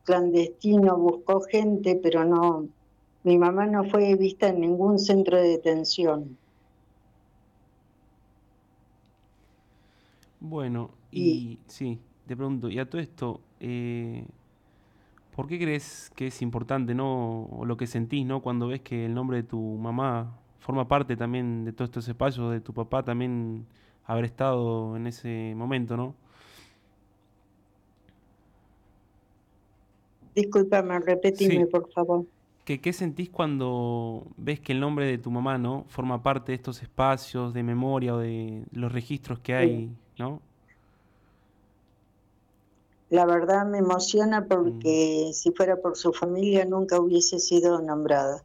clandestino, buscó gente, pero no, mi mamá no fue vista en ningún centro de detención. Bueno, Y y sí, te pregunto, y a todo esto, ¿por qué crees que es importante, no, o lo que sentís, no, cuando ves que el nombre de tu mamá forma parte también de todos estos espacios, de tu papá también haber estado en ese momento, ¿no? discúlpame, repetime, Sí, por favor. ¿qué sentís cuando ves que el nombre de tu mamá, ¿no? Forma parte de estos espacios de memoria o de los registros que Eh, hay, ¿no? La verdad me emociona Mm, porque si fuera por su familia nunca hubiese sido nombrada.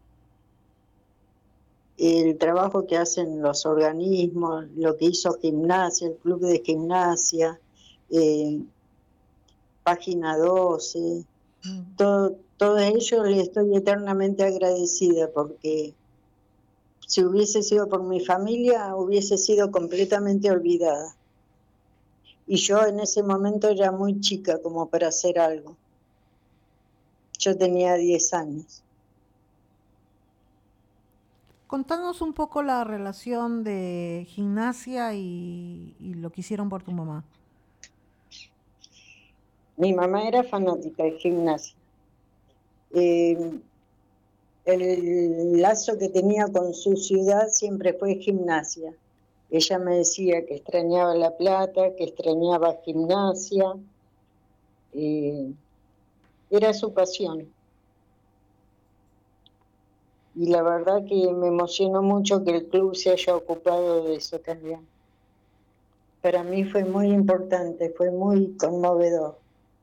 El trabajo que hacen los organismos, lo que hizo gimnasia, el club de gimnasia, eh, Página 12, Mm. todo ello le estoy eternamente agradecida porque si hubiese sido por mi familia hubiese sido completamente olvidada. Y yo en ese momento era muy chica como para hacer algo. Yo tenía 10 años. Contanos un poco la relación de gimnasia y lo que hicieron por tu mamá. Mi mamá era fanática de gimnasia. Eh, el lazo que tenía con su ciudad siempre fue gimnasia. Ella me decía que extrañaba La Plata, que extrañaba gimnasia. eh, Era su pasión. Y la verdad que me emocionó mucho que el club se haya ocupado de eso también. Para mí fue muy importante, fue muy conmovedor.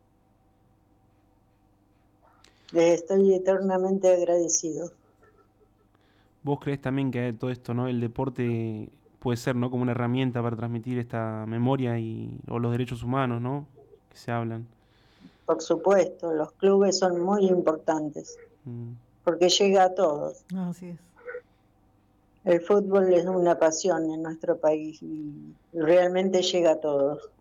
Les estoy eternamente agradecido. ¿Vos crees también que todo esto, ¿no? El deporte puede ser, ¿no? Como una herramienta para transmitir esta memoria o los derechos humanos, ¿no? Que se hablan. Por supuesto, los clubes son muy importantes Mm. porque llega a todos. Así es. El fútbol es una pasión en nuestro país y realmente llega a todos.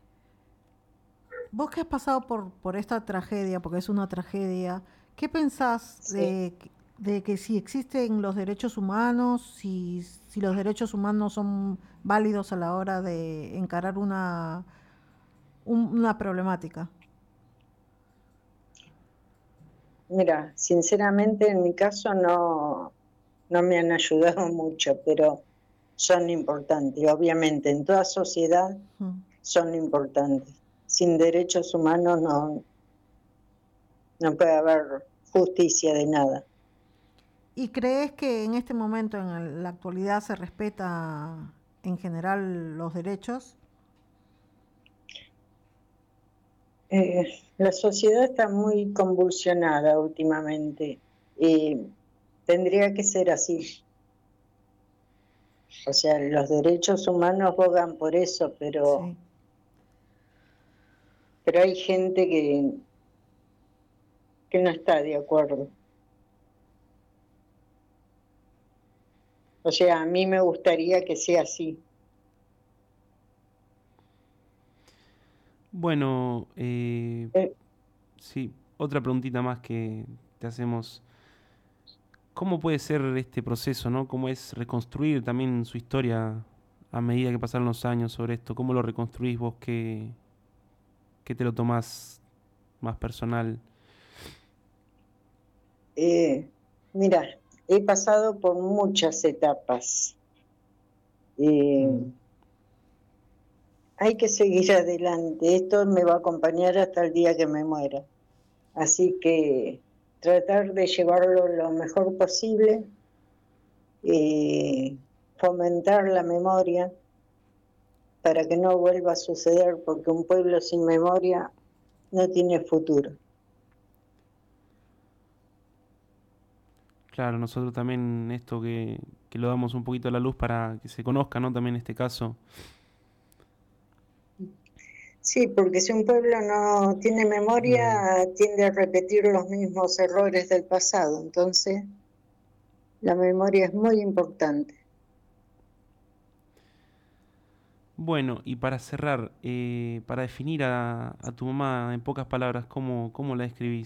Vos que has pasado por esta tragedia, porque es una tragedia, ¿qué pensás Sí. de que si existen los derechos humanos, si los derechos humanos son válidos a la hora de encarar una problemática? Mira, sinceramente en mi caso no me han ayudado mucho, pero son importantes. Obviamente en toda sociedad Mm. son importantes. Sin derechos humanos no puede haber justicia de nada. ¿Y crees que en este momento, la actualidad, se respeta en general los derechos? La sociedad está muy convulsionada últimamente y tendría que ser así. O sea, los derechos humanos bogan por eso, Sí. pero hay gente que no está de acuerdo. O sea, a mí me gustaría que sea así. Bueno, Eh, sí, otra preguntita más que te hacemos. ¿Cómo puede ser este proceso, ¿no? ¿Cómo es reconstruir también su historia a medida que pasaron los años sobre esto? ¿Cómo lo reconstruís vos? ¿Qué te lo tomás más personal? eh, Mira, he pasado por muchas etapas. Mm. Eh, Hay que seguir adelante. Esto me va a acompañar hasta el día que me muera. Así que tratar de llevarlo lo mejor posible, eh, fomentar la memoria para que no vuelva a suceder, porque un pueblo sin memoria no tiene futuro. Claro, nosotros también esto que lo damos un poquito a la luz para que se conozca, ¿no? También este caso. Sí, porque si un pueblo no tiene Mm. memoria, tiende a repetir los mismos errores del pasado. Entonces, la memoria es muy importante. Bueno, y para cerrar, para definir a tu mamá en pocas palabras, ¿cómo la describís?